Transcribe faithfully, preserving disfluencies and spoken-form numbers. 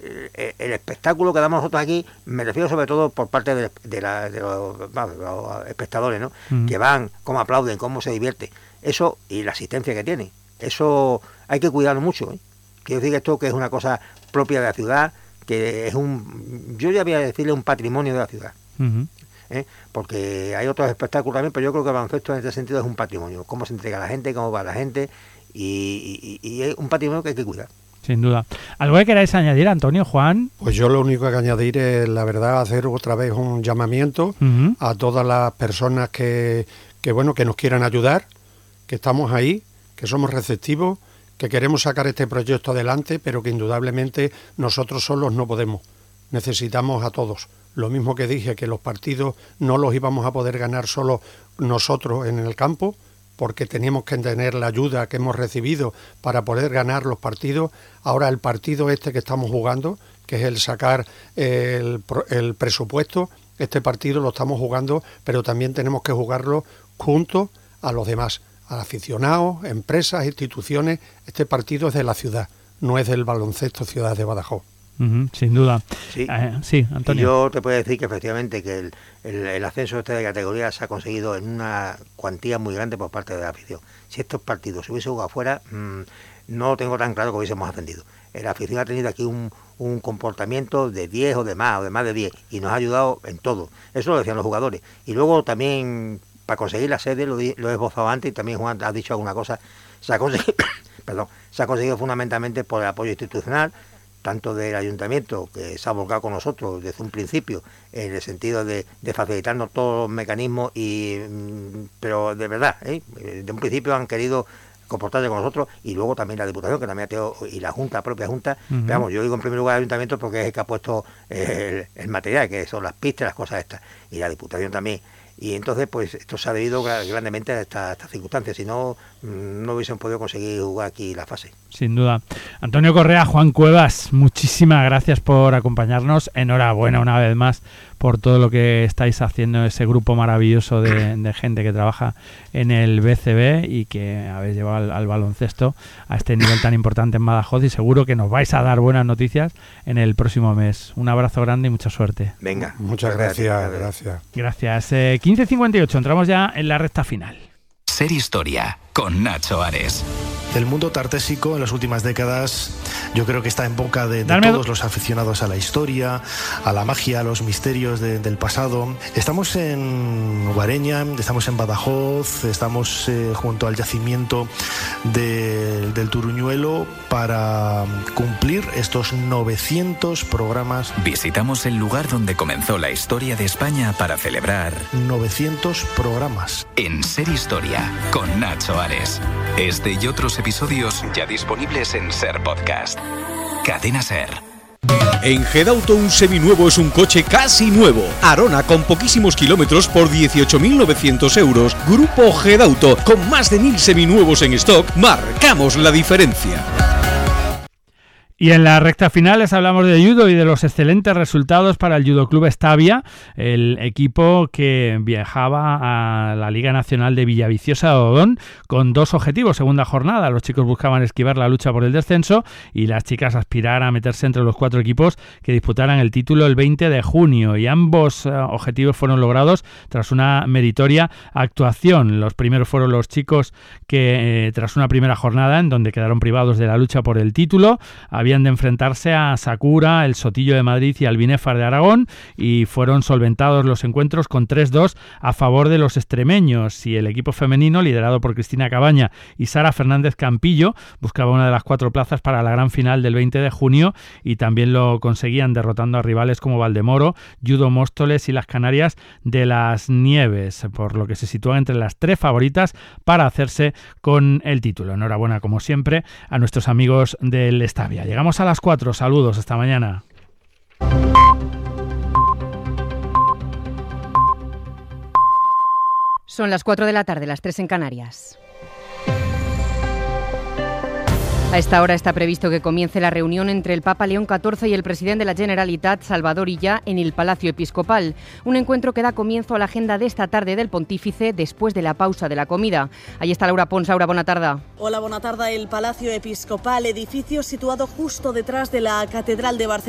el, el espectáculo que damos nosotros aquí, me refiero sobre todo por parte de, de, la, de, los, de los espectadores, ¿no? Uh-huh. Que van, cómo aplauden, cómo se divierte, eso y la asistencia que tienen, eso hay que cuidarlo mucho, ¿eh? Quiero decir que esto que es una cosa propia de la ciudad, que es un, yo ya voy a decirle un patrimonio de la ciudad. Uh-huh. ¿Eh? Porque hay otros espectáculos también, pero yo creo que el baloncesto en este sentido es un patrimonio, cómo se entrega a la gente, cómo va la gente, y, y, y es un patrimonio que hay que cuidar. Sin duda. ¿Algo que queráis añadir, Antonio, Juan? Pues yo lo único que añadir es, la verdad, hacer otra vez un llamamiento uh-huh. a todas las personas que, que, bueno, que nos quieran ayudar, que estamos ahí, que somos receptivos, que queremos sacar este proyecto adelante, pero que indudablemente nosotros solos no podemos. Necesitamos a todos. Lo mismo que dije, que los partidos no los íbamos a poder ganar solo nosotros en el campo, porque teníamos que tener la ayuda que hemos recibido para poder ganar los partidos. Ahora el partido este que estamos jugando, que es el sacar el, el presupuesto, este partido lo estamos jugando, pero también tenemos que jugarlo junto a los demás, a aficionados, empresas, instituciones. Este partido es de la ciudad, no es del baloncesto Ciudad de Badajoz. Uh-huh, sin duda. Sí, eh, sí, Antonio. Y yo te puedo decir que efectivamente que el, el, el ascenso este de categoría se ha conseguido en una cuantía muy grande por parte de la afición. Si estos partidos se hubiesen jugado afuera, mmm, no lo tengo tan claro que hubiésemos ascendido. La afición ha tenido aquí un, un comportamiento de diez o de más, o de más de diez, y nos ha ayudado en todo. Eso lo decían los jugadores. Y luego también, para conseguir la sede, lo, lo he esbozado antes, y también Juan ha dicho alguna cosa, se ha conseguido, perdón, se ha conseguido fundamentalmente por el apoyo institucional, tanto del ayuntamiento, que se ha volcado con nosotros desde un principio, en el sentido de, de facilitarnos todos los mecanismos, y pero de verdad, ¿eh? de un principio han querido comportarse con nosotros, y luego también la Diputación, que también ha tenido, y la Junta, la propia Junta, uh-huh. pero vamos, yo digo en primer lugar el ayuntamiento porque es el que ha puesto el, el material, que son las pistas, las cosas estas, y la Diputación también. Y entonces, pues esto se ha debido grandemente a estas esta circunstancias, si no, no hubiesen podido conseguir jugar aquí la fase. Sin duda. Antonio Correa, Juan Cuevas, muchísimas gracias por acompañarnos. Enhorabuena una vez más por todo lo que estáis haciendo, ese grupo maravilloso de, de gente que trabaja en el B C B y que habéis llevado al, al baloncesto a este nivel tan importante en Badajoz, y seguro que nos vais a dar buenas noticias en el próximo mes. Un abrazo grande y mucha suerte. Venga. Muchas gracias. Gracias. Gracias. Eh, quince cincuenta y ocho, entramos ya en la recta final. Ser Historia, con Nacho Ares. El mundo tartésico en las últimas décadas yo creo que está en boca de, de todos los aficionados a la historia, a la magia, a los misterios de, del pasado. Estamos en Guareña, estamos en Badajoz, estamos eh, junto al yacimiento de, del Turuñuelo para cumplir estos novecientos programas. Visitamos el lugar donde comenzó la historia de España para celebrar novecientos programas. En Ser Historia, con Nacho Ares. Este y otros episodios ya disponibles en Ser Podcast. Cadena Ser. En Gedauto un seminuevo es un coche casi nuevo. Arona con poquísimos kilómetros por dieciocho mil novecientos euros. Grupo Gedauto, con más de mil seminuevos en stock, marcamos la diferencia. Y en la recta final les hablamos de judo y de los excelentes resultados para el Judo Club Estavia, el equipo que viajaba a la Liga Nacional de Villaviciosa de Odón con dos objetivos. Segunda jornada, los chicos buscaban esquivar la lucha por el descenso y las chicas aspirar a meterse entre los cuatro equipos que disputaran el título el veinte de junio. Y ambos uh, objetivos fueron logrados tras una meritoria actuación. Los primeros fueron los chicos que, eh, tras una primera jornada en donde quedaron privados de la lucha por el título, habían de enfrentarse a Sakura, el Sotillo de Madrid y Albinéfar de Aragón, y fueron solventados los encuentros con tres dos a favor de los extremeños. Y el equipo femenino, liderado por Cristina Cabaña y Sara Fernández Campillo, buscaba una de las cuatro plazas para la gran final del veinte de junio, y también lo conseguían derrotando a rivales como Valdemoro, Judo Móstoles y las Canarias de las Nieves, por lo que se sitúan entre las tres favoritas para hacerse con el título. Enhorabuena, como siempre, a nuestros amigos del Estavia. Llegamos a las cuatro. Saludos, hasta mañana. Son las cuatro de la tarde, las tres en Canarias. A esta hora está previsto que comience la reunión entre el Papa León catorce y el presidente de la Generalitat, Salvador Illa, en el Palacio Episcopal. Un encuentro que da comienzo a la agenda de esta tarde del pontífice después de la pausa de la comida. Ahí está Laura Pons. Laura, bona tarda. Hola, bona tarda. El Palacio Episcopal, edificio situado justo detrás de la Catedral de Barcelona.